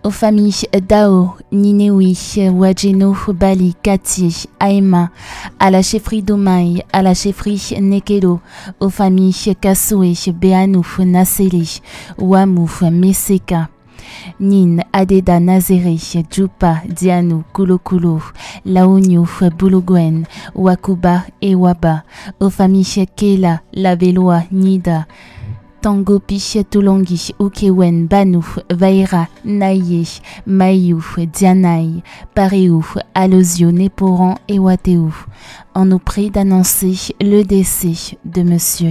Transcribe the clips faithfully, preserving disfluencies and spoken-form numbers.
Aux familles Dao, Ninewi, Wajeno, Bali, Kati, Aima, à la chefferie d'Omaï, à la chefferie Nekedo, aux familles Kassoé, Beanou, Naseli, Wamu, Meseka, Nin, Adeda, Nazere, Djupa, Dianou, Kulokulu, Laonio, Bouloguen, Wakuba et Waba, aux familles Kela, Laveloa, Nida, Tangopi, Tulongi, Ukewen, Banu, Vaira, Naye, Mayu, Dianaï, Paréou, Alosio, Néporan et Watéou. On nous prie d'annoncer le décès de Monsieur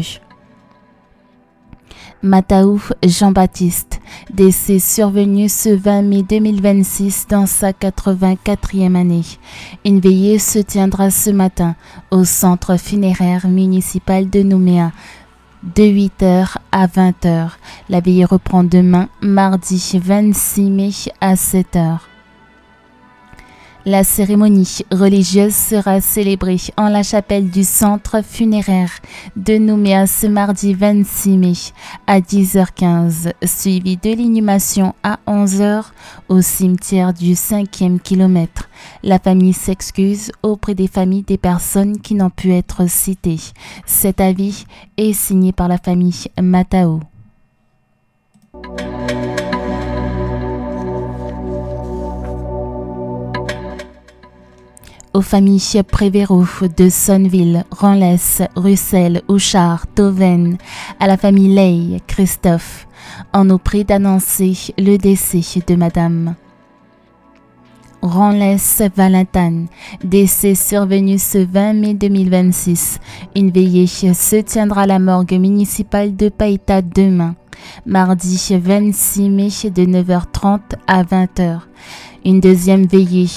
Mataou Jean-Baptiste, décès survenu ce vingt mai deux mille vingt-six dans sa quatre-vingt-quatrième année. Une veillée se tiendra ce matin au centre funéraire municipal de Nouméa, de huit heures à vingt heures. La veillée reprend demain, mardi vingt-six mai à sept heures. La cérémonie religieuse sera célébrée en la chapelle du centre funéraire de Nouméa ce mardi vingt-six mai à dix heures quinze, suivi de l'inhumation à onze heures au cimetière du cinquième kilomètre. La famille s'excuse auprès des familles des personnes qui n'ont pu être citées. Cet avis est signé par la famille Matao. Aux familles Prévéro de Sonneville, Ranlès, Russell, Houchard, Toven, à la famille Ley, Christophe, on nous prie d'annoncer le décès de Madame Ranlès Valentin, décès survenu ce vingt mai deux mille vingt-six. Une veillée se tiendra à la morgue municipale de Païta demain, mardi vingt-six mai de neuf heures trente à vingt heures. Une deuxième veillée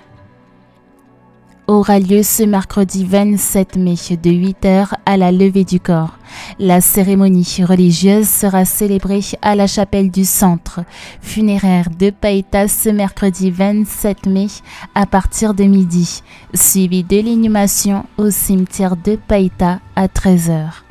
aura lieu ce mercredi vingt-sept mai de huit heures à la levée du corps. La cérémonie religieuse sera célébrée à la chapelle du centre funéraire de Païta ce mercredi vingt-sept mai à partir de midi, suivi de l'inhumation au cimetière de Païta à treize heures.